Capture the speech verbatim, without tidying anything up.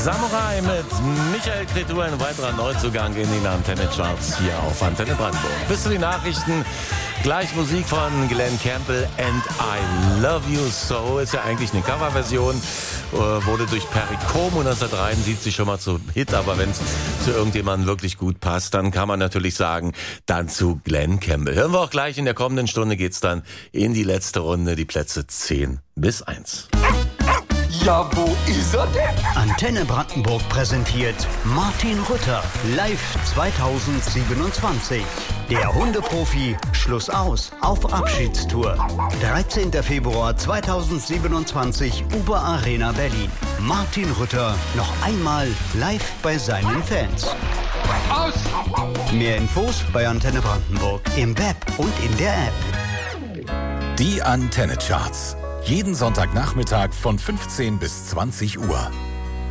Samurai mit Michael Cretu, ein weiterer Neuzugang in den Antenne-Charts hier auf Antenne Brandenburg. Bis zu den Nachrichten, gleich Musik von Glenn Campbell, And I Love You So. Ist ja eigentlich eine Coverversion, äh, wurde durch Perry Como neunzehnhundertdreiundsiebzig schon mal zu Hit, aber wenn es zu irgendjemandem wirklich gut passt, dann kann man natürlich sagen, dann zu Glenn Campbell. Hören wir auch gleich, in der kommenden Stunde geht's dann in die letzte Runde, die Plätze zehn bis eins. Ja, wo ist er denn? Antenne Brandenburg präsentiert Martin Rütter live zweitausendsiebenundzwanzig. Der Hundeprofi Schluss aus auf Abschiedstour. dreizehnter Februar zweitausendsiebenundzwanzig, Uber Arena Berlin. Martin Rütter noch einmal live bei seinen Fans. Aus! Mehr Infos bei Antenne Brandenburg im Web und in der App. Die Antenne Charts. Jeden Sonntagnachmittag von fünfzehn bis zwanzig Uhr.